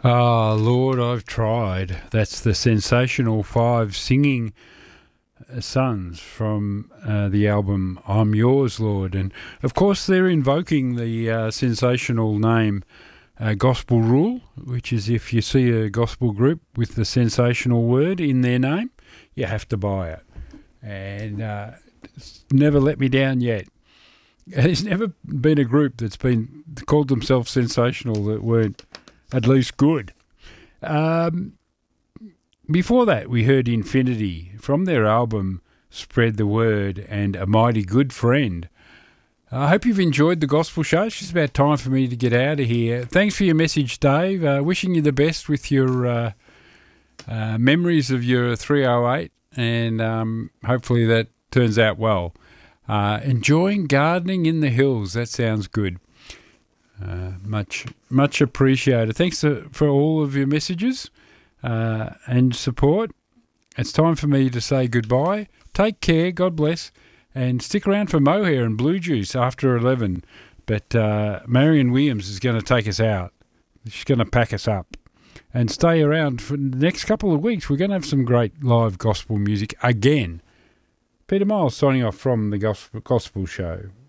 Ah, Lord, I've tried. That's the Sensational Five singing sons from the album I'm Yours, Lord. And of course, they're invoking the sensational name Gospel Rule, which is if you see a gospel group with the sensational word in their name, you have to buy it. And it's never let me down yet. There's never been a group that's been called themselves sensational that weren't at least good. Before that, we heard Infinity from their album Spread the Word and A Mighty Good Friend. I hope you've enjoyed the Gospel Show. It's just about time for me to get out of here. Thanks for your message, Dave. Wishing you the best with your memories of your 308, and hopefully that turns out well. Enjoying gardening in the hills. That sounds good. Much appreciated. Thanks for all of your messages and support. It's time for me to say goodbye. Take care. God bless. And stick around for Mohair and Blue Juice after 11. But Marion Williams is going to take us out. She's going to pack us up. And stay around for the next couple of weeks. We're going to have some great live gospel music again. Peter Miles signing off from the Gospel Show.